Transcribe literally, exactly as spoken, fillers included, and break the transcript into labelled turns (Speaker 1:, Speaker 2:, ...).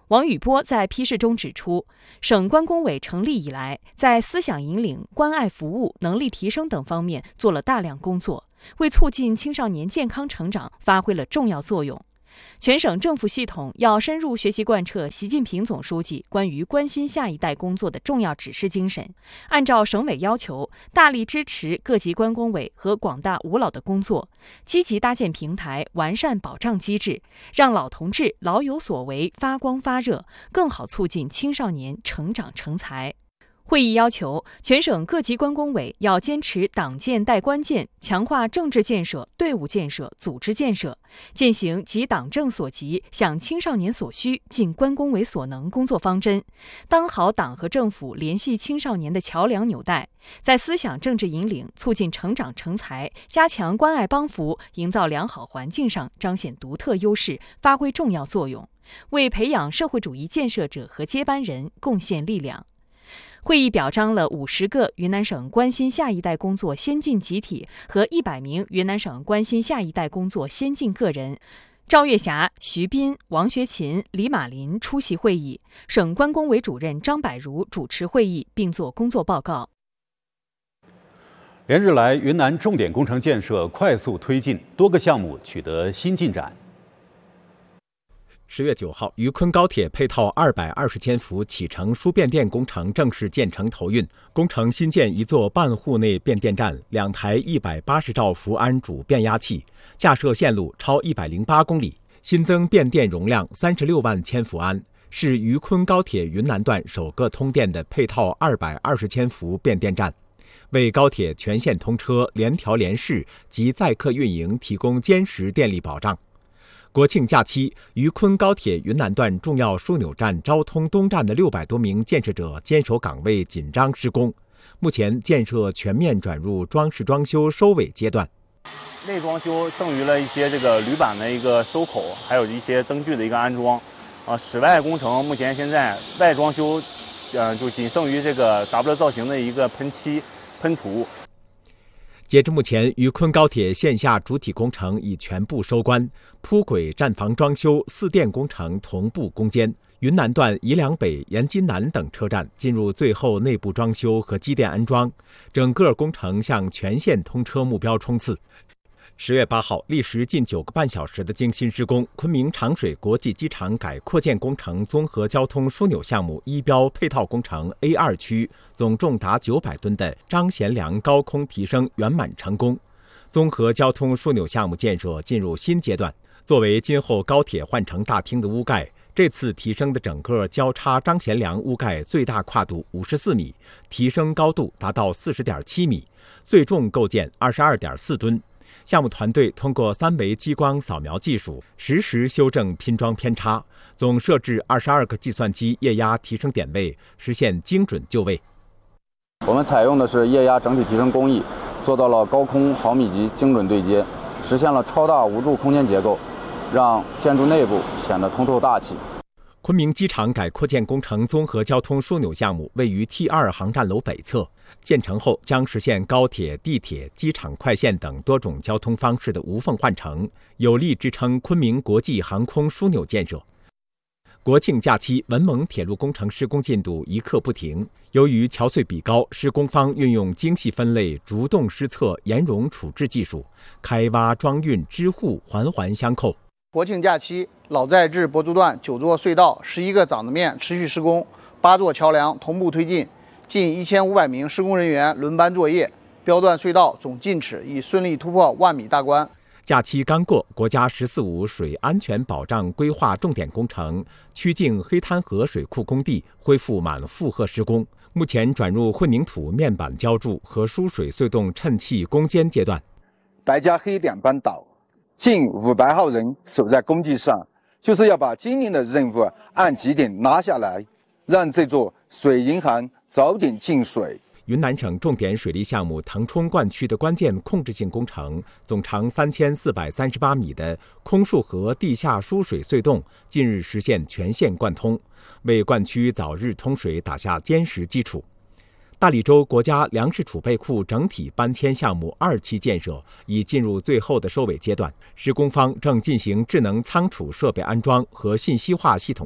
Speaker 1: 王宇波在批示中指出，省关工委成立以来，在思想引领、关爱服务、能力提升等方面做了大量工作，为促进青少年健康成长发挥了重要作用。全省政府系统要深入学习贯彻习近平总书记关于关心下一代工作的重要指示精神，按照省委要求，大力支持各级关工委和广大五老的工作，积极搭建平台，完善保障机制，让老同志老有所为，发光发热，更好促进青少年成长成才。会议要求，全省各级关工委要坚持党建代关建，强化政治建设、队伍建设、组织建设，践行急党政所急、想青少年所需、尽关工委所能工作方针，当好党和政府联系青少年的桥梁纽带，在思想政治引领、促进成长成才、加强关爱帮扶、营造良好环境上彰显独特优势，发挥重要作用，为培养社会主义建设者和接班人贡献力量。会议表彰了五十个云南省关心下一代工作先进集体和一百名云南省关心下一代工作先进个人。赵月霞、徐斌、王学勤、李马林出席会议，省关工委主任张柏如主持会议并作工作报告。
Speaker 2: 连日来，云南重点工程建设快速推进，多个项目取得新进展。
Speaker 3: 十月九号，渝昆高铁配套二百二十千伏启程输变电工程正式建成投运。工程新建一座半户内变电站，两台一百八十兆伏安主变压器，架设线路超一百零八公里，新增变电容量三十六万千伏安，是渝昆高铁云南段首个通电的配套二百二十千伏变电站，为高铁全线通车、联调联试及载客运营提供坚实电力保障。国庆假期，渝昆高铁云南段重要枢纽站昭通东站的六百多名建设者坚守岗位，紧张施工。目前建设全面转入装饰装修收尾阶段。
Speaker 4: 内装修剩余了一些这个铝板的一个收口，还有一些灯具的一个安装。啊，室外工程目前现在外装修，呃，就仅剩于这个 W 造型的一个喷漆、喷涂。
Speaker 3: 截至目前，渝昆高铁线下主体工程已全部收官，铺轨、站房装修、四电工程同步攻坚。云南段宜良北、延津南等车站进入最后内部装修和机电安装，整个工程向全线通车目标冲刺。十月八号，历时近九个半小时的精心施工，昆明长水国际机场改扩建工程综合交通枢纽项目一标配套工程 A 二 区，总重达九百吨的张贤良高空提升圆满成功，综合交通枢纽项目建设进入新阶段。作为今后高铁换乘大厅的屋盖，这次提升的整个交叉张贤良屋盖最大跨度五十四米，提升高度达到四十点七米，最重构件二十二点四吨。项目团队通过三维激光扫描技术，实时修正拼装偏差，总设置二十二个计算机液压提升点位，实现精准就位。
Speaker 5: 我们采用的是液压整体提升工艺，做到了高空毫米级精准对接，实现了超大无柱空间结构，让建筑内部显得通透大气。
Speaker 3: 昆明机场改扩建工程综合交通枢纽项目位于 T 二 航站楼北侧，建成后将实现高铁、地铁、机场快线等多种交通方式的无缝换乘，有力支撑昆明国际航空枢纽建设。国庆假期，文蒙铁路工程施工进度一刻不停。由于桥隧比高，施工方运用精细分类、逐洞施测、岩溶处置技术，开挖、装运、支护环环相扣。
Speaker 6: 国庆假期，老寨至博珠段九座隧道、十一个掌子面持续施工，八座桥梁同步推进，近一千五百名施工人员轮班作业，标段隧道总进尺已顺利突破万米大关。
Speaker 3: 假期刚过，国家“十四五”水安全保障规划重点工程曲靖黑滩河水库工地恢复满负荷施工，目前转入混凝土面板浇筑和输水隧洞衬砌攻坚阶段。
Speaker 7: 白加黑两班倒，近五百号人守在工地上，就是要把今年的任务按几点拿下来，让这座水银行早点进水。
Speaker 3: 云南省重点水利项目腾冲灌区的关键控制性工程，总长三千四百三十八米的空束河地下输水隧洞近日实现全线贯通，为灌区早日通水打下坚实基础。大理州国家粮食储备库整体搬迁项目二期建设已进入最后的收尾阶段，施工方正进行智能仓储设备安装和信息化系统